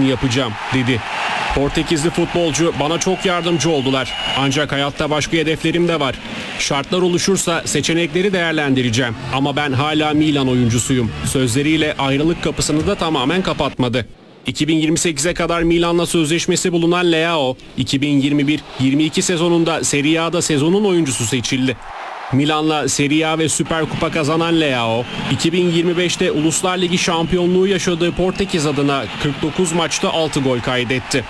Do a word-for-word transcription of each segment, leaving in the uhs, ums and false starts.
iyisini yapacağım dedi. Portekizli futbolcu bana çok yardımcı oldular. Ancak hayatta başka hedeflerim de var. Şartlar oluşursa seçenekleri değerlendireceğim. Ama ben hala Milan oyuncusuyum. Sözleriyle ayrılık kapısını da tamamen kapatmadı. iki bin yirmi sekize kadar Milan'la sözleşmesi bulunan Leao, iki bin yirmi bir yirmi iki sezonunda Serie A'da sezonun oyuncusu seçildi. Milan'la Serie A ve Süper Kupa kazanan Leao, iki bin yirmi beşte Uluslar Ligi şampiyonluğu yaşadığı Portekiz adına kırk dokuz maçta altı gol kaydetti.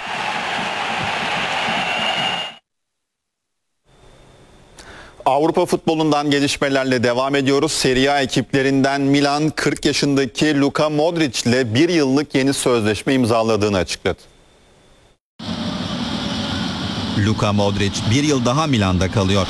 Avrupa futbolundan gelişmelerle devam ediyoruz. Serie A ekiplerinden Milan kırk yaşındaki Luka Modric ile bir yıllık yeni sözleşme imzaladığını açıkladı. Luka Modric bir yıl daha Milan'da kalıyor.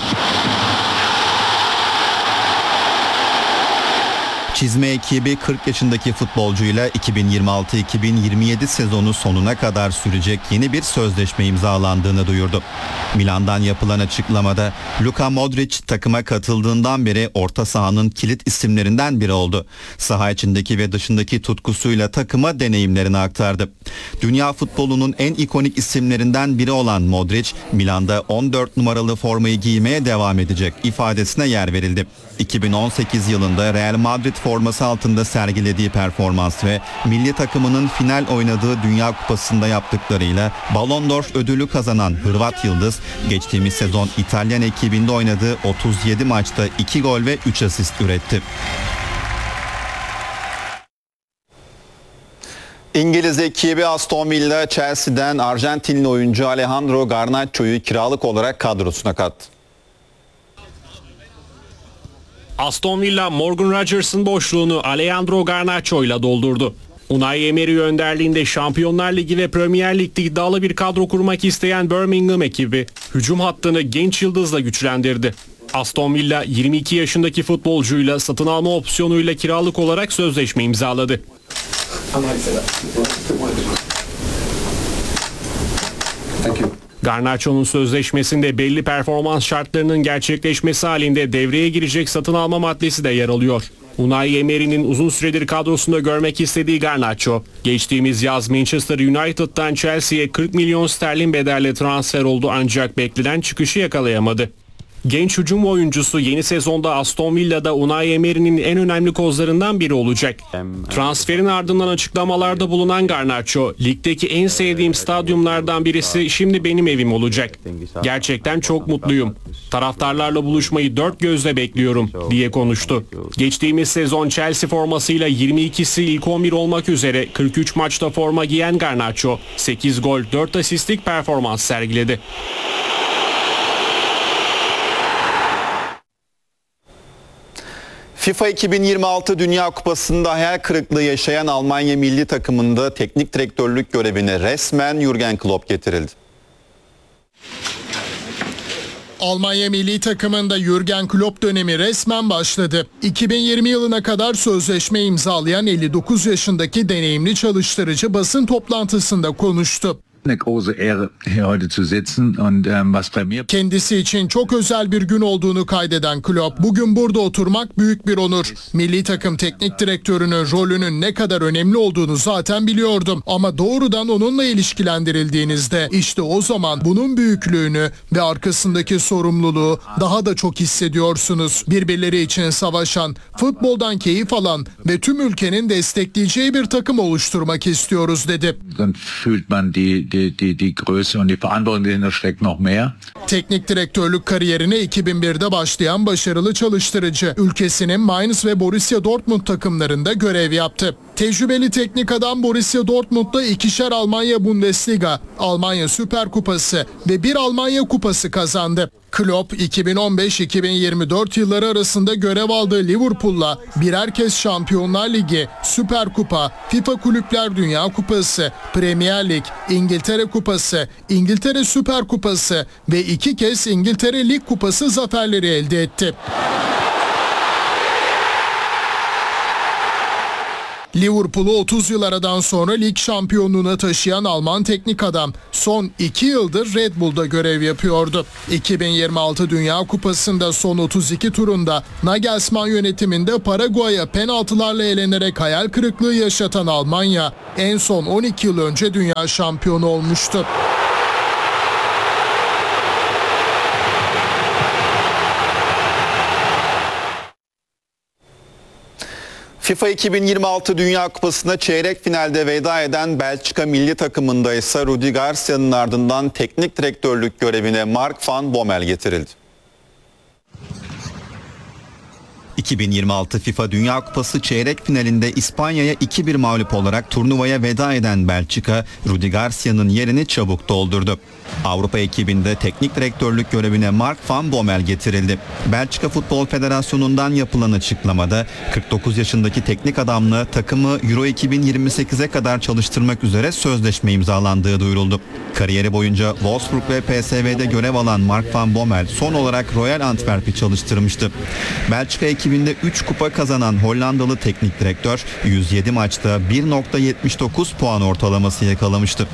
Çizme ekibi kırk yaşındaki futbolcuyla iki bin yirmi altı iki bin yirmi yedi sezonu sonuna kadar sürecek yeni bir sözleşme imzalandığını duyurdu. Milan'dan yapılan açıklamada Luka Modric takıma katıldığından beri orta sahanın kilit isimlerinden biri oldu. Saha içindeki ve dışındaki tutkusuyla takıma deneyimlerini aktardı. Dünya futbolunun en ikonik isimlerinden biri olan Modric, Milan'da on dört numaralı formayı giymeye devam edecek ifadesine yer verildi. iki bin on sekiz yılında Real Madrid forması altında sergilediği performans ve milli takımının final oynadığı Dünya Kupası'nda yaptıklarıyla Ballon d'Or ödülü kazanan Hırvat yıldız, geçtiğimiz sezon İtalyan ekibinde oynadığı otuz yedi maçta iki gol ve üç asist üretti. İngiliz ekibi Aston Villa, Chelsea'den Arjantinli oyuncu Alejandro Garnacho'yu kiralık olarak kadrosuna kattı. Aston Villa, Morgan Rodgers'ın boşluğunu Alejandro Garnacho ile doldurdu. Unai Emery önderliğinde Şampiyonlar Ligi ve Premier Lig'de iddialı bir kadro kurmak isteyen Birmingham ekibi hücum hattını genç yıldızla güçlendirdi. Aston Villa yirmi iki yaşındaki futbolcuyla satın alma opsiyonuyla kiralık olarak sözleşme imzaladı. Garnacho'nun sözleşmesinde belli performans şartlarının gerçekleşmesi halinde devreye girecek satın alma maddesi de yer alıyor. Unai Emery'nin uzun süredir kadrosunda görmek istediği Garnacho, geçtiğimiz yaz Manchester United'dan Chelsea'ye kırk milyon sterlin bedelle transfer oldu ancak beklenen çıkışı yakalayamadı. Genç hücum oyuncusu yeni sezonda Aston Villa'da Unai Emery'nin en önemli kozlarından biri olacak. Transferin ardından açıklamalarda bulunan Garnacho, ligdeki en sevdiğim stadyumlardan birisi şimdi benim evim olacak. Gerçekten çok mutluyum. Taraftarlarla buluşmayı dört gözle bekliyorum diye konuştu. Geçtiğimiz sezon Chelsea formasıyla yirmi ikisi ilk on bir olmak üzere kırk üç maçta forma giyen Garnacho, sekiz gol dört asistlik performans sergiledi. FIFA iki bin yirmi altı Dünya Kupası'nda hayal kırıklığı yaşayan Almanya milli takımında teknik direktörlük görevine resmen Jürgen Klopp getirildi. Almanya milli takımında Jürgen Klopp dönemi resmen başladı. iki bin yirmi yılına kadar sözleşme imzalayan elli dokuz yaşındaki deneyimli çalıştırıcı basın toplantısında konuştu. Kendisi için çok özel bir gün olduğunu kaydeden Klopp, bugün burada oturmak büyük bir onur. Milli takım teknik direktörünün rolünün ne kadar önemli olduğunu zaten biliyordum. Ama doğrudan onunla ilişkilendirildiğinizde işte o zaman bunun büyüklüğünü ve arkasındaki sorumluluğu daha da çok hissediyorsunuz. Birbirleri için savaşan, futboldan keyif alan ve tüm ülkenin destekleyeceği bir takım oluşturmak istiyoruz dedi. Die, die, die Größe und die Verantwortung dahinter steckt noch mehr. Teknik direktörlük kariyerine iki bin birde başlayan başarılı çalıştırıcı, ülkesinin Mainz ve Borussia Dortmund takımlarında görev yaptı. Tecrübeli teknik adam Borussia Dortmund'da ikişer Almanya Bundesliga, Almanya Süper Kupası ve bir Almanya Kupası kazandı. Klopp iki bin on beş iki bin yirmi dört yılları arasında görev aldığı Liverpool'la birer kez Şampiyonlar Ligi, Süper Kupa, FIFA Kulüpler Dünya Kupası, Premier Lig, İngiltere Kupası, İngiltere Süper Kupası ve iki kez İngiltere Lig Kupası zaferleri elde etti. Liverpool'u otuz yıl aradan sonra lig şampiyonluğuna taşıyan Alman teknik adam son iki yıldır Red Bull'da görev yapıyordu. iki bin yirmi altı Dünya Kupası'nda son otuz iki turunda Nagelsmann yönetiminde Paraguay'a penaltılarla elenerek hayal kırıklığı yaşatan Almanya en son on iki yıl önce dünya şampiyonu olmuştu. FIFA iki bin yirmi altı Dünya Kupası'na çeyrek finalde veda eden Belçika milli takımında ise Rudi Garcia'nın ardından teknik direktörlük görevine Mark van Bommel getirildi. iki bin yirmi altı FIFA Dünya Kupası çeyrek finalinde İspanya'ya iki bir mağlup olarak turnuvaya veda eden Belçika, Rudi Garcia'nın yerini çabuk doldurdu. Avrupa ekibinde teknik direktörlük görevine Mark van Bommel getirildi. Belçika Futbol Federasyonu'ndan yapılan açıklamada kırk dokuz yaşındaki teknik adamla takımı Euro iki bin yirmi sekize kadar çalıştırmak üzere sözleşme imzalandığı duyuruldu. Kariyeri boyunca Wolfsburg ve P S V'de görev alan Mark van Bommel son olarak Royal Antwerp'i çalıştırmıştı. Belçika ekibinde üç kupa kazanan Hollandalı teknik direktör yüz yedi maçta bir nokta yetmiş dokuz puan ortalaması yakalamıştı.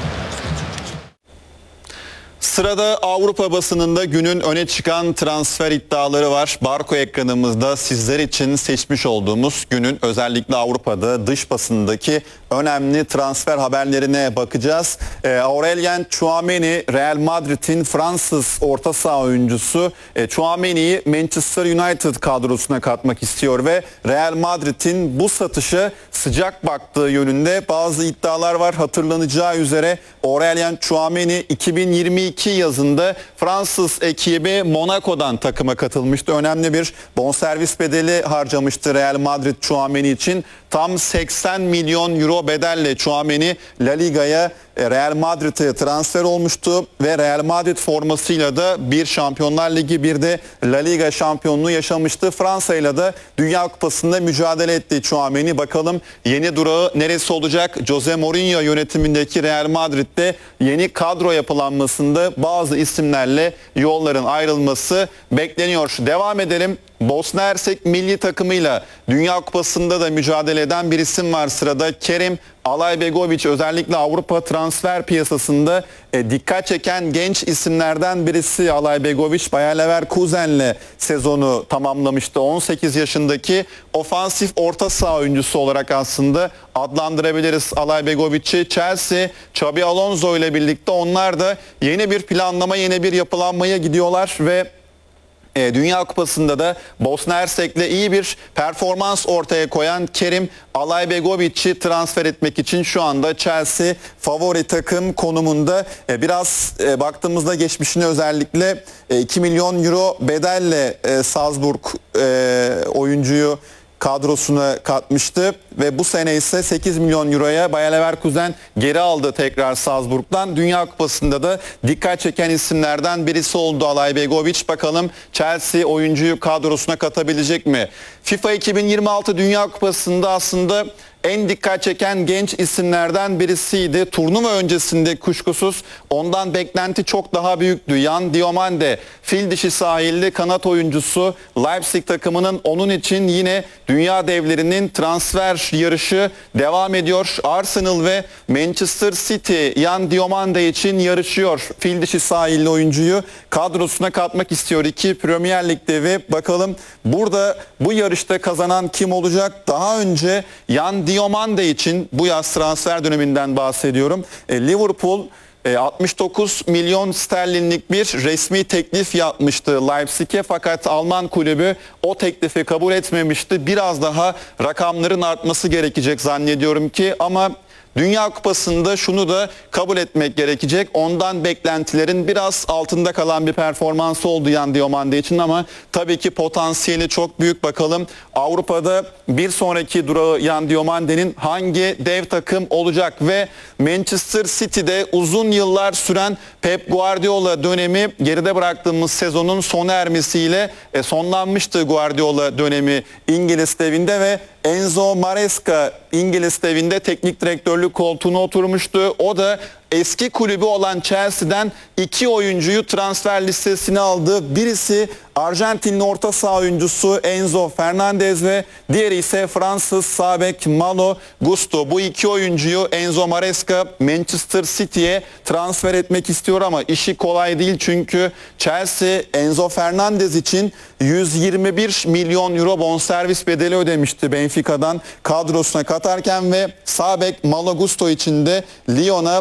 Sırada Avrupa basınında günün öne çıkan transfer iddiaları var. Barko ekranımızda sizler için seçmiş olduğumuz günün özellikle Avrupa'da dış basındaki önemli transfer haberlerine bakacağız. E, Aurelien Tchouameni, Real Madrid'in Fransız orta saha oyuncusu e, Tchouameni'yi Manchester United kadrosuna katmak istiyor ve Real Madrid'in bu satışa sıcak baktığı yönünde bazı iddialar var. Hatırlanacağı üzere Aurelien Tchouameni iki bin yirmi iki yazında Fransız ekibi Monaco'dan takıma katılmıştı. Önemli bir bonservis bedeli harcamıştı Real Madrid Tchouameni için. Tam seksen milyon euro bedelle Tchouameni La Liga'ya, Real Madrid'e transfer olmuştu ve Real Madrid formasıyla da bir Şampiyonlar Ligi bir de La Liga şampiyonluğu yaşamıştı. Fransa ile de Dünya Kupası'nda mücadele etti Tchouameni. Bakalım yeni durağı neresi olacak? Jose Mourinho yönetimindeki Real Madrid'de yeni kadro yapılanmasında bazı isimlerle yolların ayrılması bekleniyor. Devam edelim. Bosna Hersek milli takımıyla Dünya Kupası'nda da mücadele eden bir isim var sırada. Kerim Alajbegovic, özellikle Avrupa transfer piyasasında e, dikkat çeken genç isimlerden birisi. Alajbegovic Bayer Leverkusen'le sezonu tamamlamıştı. on sekiz yaşındaki ofansif orta saha oyuncusu olarak aslında adlandırabiliriz Alajbegovic'i. Chelsea, Xabi Alonso ile birlikte onlar da yeni bir planlama, yeni bir yapılanmaya gidiyorlar ve Dünya Kupası'nda da Bosna Hersek'le iyi bir performans ortaya koyan Kerim Alajbegovic'i transfer etmek için şu anda Chelsea favori takım konumunda. Biraz baktığımızda geçmişine özellikle iki milyon euro bedelle Salzburg oyuncuyu kadrosuna katmıştı ve bu sene ise sekiz milyon euroya Bayer Leverkusen geri aldı tekrar Salzburg'dan. Dünya Kupası'nda da dikkat çeken isimlerden birisi oldu Alajbegovic. Bakalım Chelsea oyuncuyu kadrosuna katabilecek mi? FIFA iki bin yirmi altı Dünya Kupası'nda aslında en dikkat çeken genç isimlerden birisiydi. Turnuva öncesinde kuşkusuz ondan beklenti çok daha büyüktü. Yan Diomande, fil dişi sahilli kanat oyuncusu Leipzig takımının onun için yine dünya devlerinin transfer yarışı devam ediyor. Arsenal ve Manchester City Yan Diomande için yarışıyor. Fil dişi sahilli oyuncuyu kadrosuna katmak istiyor iki Premier Lig devi. Bakalım burada bu yarışta kazanan kim olacak? Daha önce Yan Diomande için bu yaz transfer döneminden bahsediyorum. E, Liverpool e, altmış dokuz milyon sterlinlik bir resmi teklif yapmıştı Leipzig'e, fakat Alman kulübü o teklifi kabul etmemişti. Biraz daha rakamların artması gerekecek zannediyorum ki, ama Dünya Kupası'nda şunu da kabul etmek gerekecek. Ondan beklentilerin biraz altında kalan bir performansı oldu Yan Diomande için, ama tabii ki potansiyeli çok büyük. Bakalım Avrupa'da bir sonraki durağı Yan Diomande'nin hangi dev takım olacak ve Manchester City'de uzun yıllar süren Pep Guardiola dönemi geride bıraktığımız sezonun sona ermesiyle sonlanmıştı Guardiola dönemi İngiliz devinde ve Enzo Maresca İngiliz devinde teknik direktörlük koltuğuna oturmuştu. O da eski kulübü olan Chelsea'den iki oyuncuyu transfer listesine aldı. Birisi Arjantinli orta saha oyuncusu Enzo Fernandez ve diğeri ise Fransız sağ bek Malo Gusto. Bu iki oyuncuyu Enzo Maresca Manchester City'ye transfer etmek istiyor ama işi kolay değil çünkü Chelsea Enzo Fernandez için yüz yirmi bir milyon euro bonservis bedeli ödemişti Benfica'dan kadrosuna katarken ve sağ bek Malo Gusto için de Lyon'a